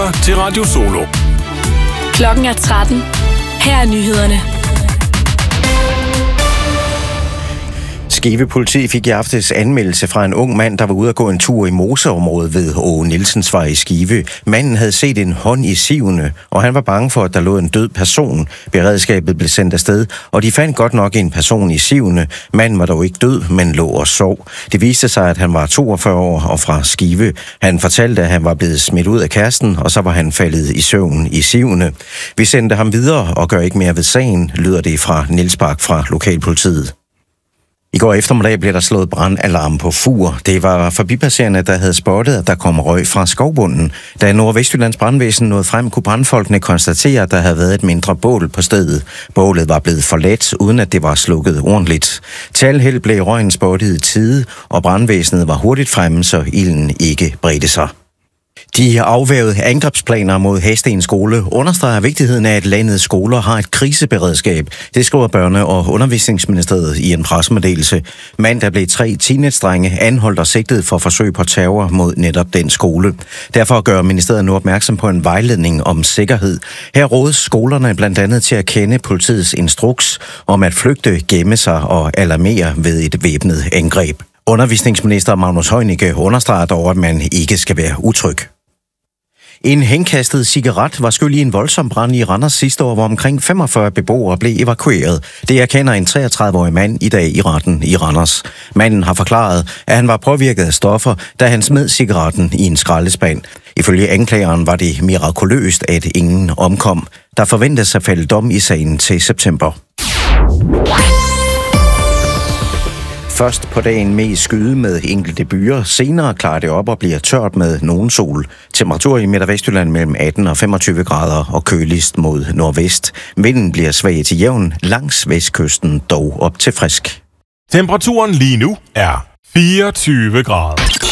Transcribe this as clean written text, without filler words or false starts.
lytter til Radio Solo. Klokken er 13. Her er nyhederne. Skive politi fik i aftes anmeldelse fra en ung mand, der var ude at gå en tur i moseområdet ved Åge Nielsensvej i Skive. Manden havde set en hånd i sivene, og han var bange for, at der lå en død person. Beredskabet blev sendt afsted, og de fandt godt nok en person i sivene. Manden var dog ikke død, men lå og sov. Det viste sig, at han var 42 år og fra Skive. Han fortalte, at han var blevet smidt ud af kæresten, og så var han faldet i søvn i sivene. Vi sendte ham videre og gør ikke mere ved sagen, lyder det fra Niels Bak fra lokalpolitiet. I går eftermiddag blev der slået brandalarm på Fur. Det var forbipasserende, der havde spottet, at der kom røg fra skovbunden. Da Nordvestjyllands brandvæsen nåede frem, kunne brandfolkene konstatere, at der havde været et mindre bål på stedet. Bålet var blevet forladt, uden at det var slukket ordentligt. Til al held blev røgen spottet i tide, og brandvæsenet var hurtigt fremme, så ilden ikke bredte sig. De afværgede angrebsplaner mod Hadsten skole understreger vigtigheden af, at landets skoler har et kriseberedskab. Det skriver Børne- og Undervisningsministeriet i en pressemeddelelse. Mandag blev 3 teenage-drenge anholdt og sigtet for forsøg på terror mod netop den skole. Derfor gør ministeriet nu opmærksom på en vejledning om sikkerhed. Her rådes skolerne blandt andet til at kende politiets instruks om at flygte, gemme sig og alarmere ved et væbnet angreb. Undervisningsminister Magnus Heunicke understreger dog, at man ikke skal være utryg. En henkastet cigaret var skyld i en voldsom brand i Randers sidste år, hvor omkring 45 beboere blev evakueret. Det erkender en 33-årig mand i dag i retten i Randers. Manden har forklaret, at han var påvirket af stoffer, da han smed cigaretten i en skraldespand. Ifølge anklageren var det mirakuløst, at ingen omkom. Der forventes at falde dom i sagen til september. Først på dagen mest skyde med enkelte byer. Senere klarer det op og bliver tørt med nogen sol. Temperatur i Midt- og Vestjylland mellem 18 og 25 grader og køligst mod nordvest. Vinden bliver svag til jævn, langs vestkysten dog op til frisk. Temperaturen lige nu er 24 grader.